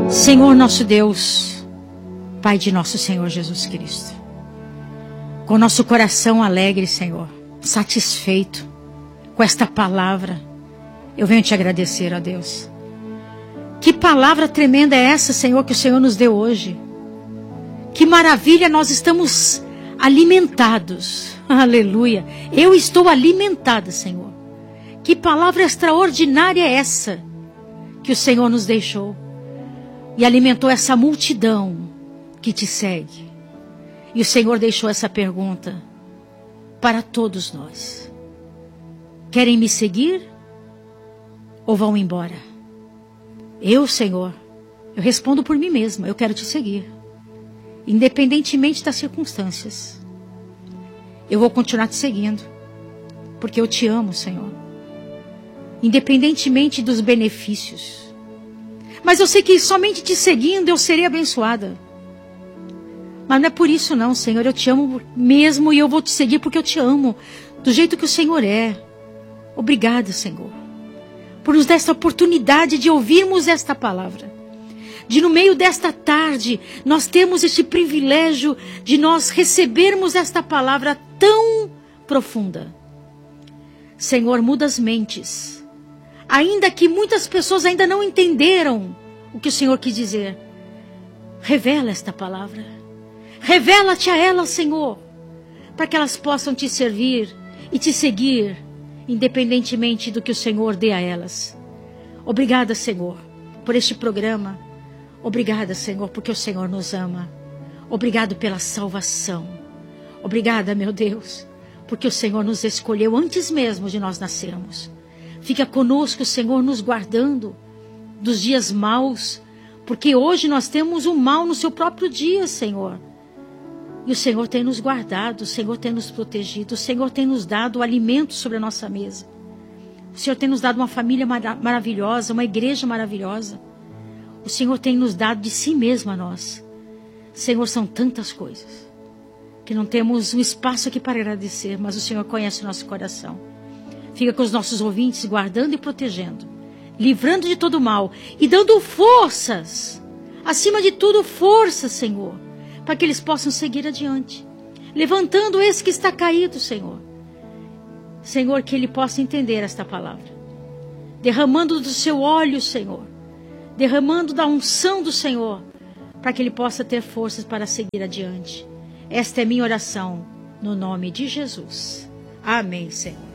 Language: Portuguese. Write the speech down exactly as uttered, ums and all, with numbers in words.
Senhor nosso Deus, Pai de nosso Senhor Jesus Cristo, com nosso coração alegre, Senhor, satisfeito com esta palavra, eu venho te agradecer, ó Deus. Que palavra tremenda é essa, Senhor, que o Senhor nos deu hoje. Que maravilha, nós estamos alimentados. Aleluia. Eu estou alimentada, Senhor. Que palavra extraordinária é essa que o Senhor nos deixou e alimentou essa multidão que te segue. E o Senhor deixou essa pergunta para todos nós: querem me seguir ou vão embora? Eu, Senhor, eu respondo por mim mesma: eu quero te seguir, independentemente das circunstâncias. Eu vou continuar te seguindo, porque eu te amo, Senhor, independentemente dos benefícios. Mas eu sei que somente te seguindo eu serei abençoada. Mas não é por isso não, Senhor. Eu te amo mesmo e eu vou te seguir porque eu te amo, do jeito que o Senhor é. Obrigada, Senhor, por nos dar esta oportunidade de ouvirmos esta palavra. De no meio desta tarde, nós temos este privilégio de nós recebermos esta palavra tão profunda. Senhor, muda as mentes. Ainda que muitas pessoas ainda não entenderam o que o Senhor quis dizer, revela esta palavra. Revela-te a elas, Senhor, para que elas possam te servir e te seguir, independentemente do que o Senhor dê a elas. Obrigada, Senhor, por este programa. Obrigada, Senhor, porque o Senhor nos ama. Obrigado pela salvação. Obrigada, meu Deus, porque o Senhor nos escolheu antes mesmo de nós nascermos. Fica conosco, Senhor, nos guardando dos dias maus, porque hoje nós temos o mal no seu próprio dia, Senhor. E o Senhor tem nos guardado, o Senhor tem nos protegido, o Senhor tem nos dado o alimento sobre a nossa mesa. O Senhor tem nos dado uma família mara- maravilhosa, uma igreja maravilhosa. O Senhor tem nos dado de si mesmo a nós. Senhor, são tantas coisas que não temos um espaço aqui para agradecer, mas o Senhor conhece o nosso coração. Fica com os nossos ouvintes, guardando e protegendo, livrando de todo mal e dando forças, acima de tudo forças, Senhor, para que eles possam seguir adiante, levantando esse que está caído, Senhor. Senhor, que ele possa entender esta palavra, derramando do seu óleo, Senhor, derramando da unção do Senhor, para que ele possa ter forças para seguir adiante. Esta é minha oração, no nome de Jesus. Amém, Senhor.